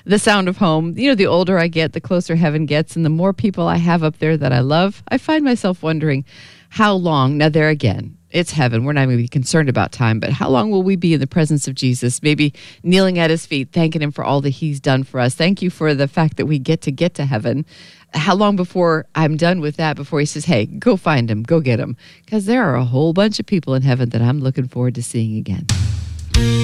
The Sound of Home. You know, the older I get, the closer heaven gets, and the more people I have up there that I love, I find myself wondering how long, now there again, it's heaven. We're not going to be concerned about time, but how long will we be in the presence of Jesus? Maybe kneeling at his feet, thanking him for all that he's done for us. Thank you for the fact that we get to heaven. How long before I'm done with that, before he says, hey, go find him, go get him? Because there are a whole bunch of people in heaven that I'm looking forward to seeing again.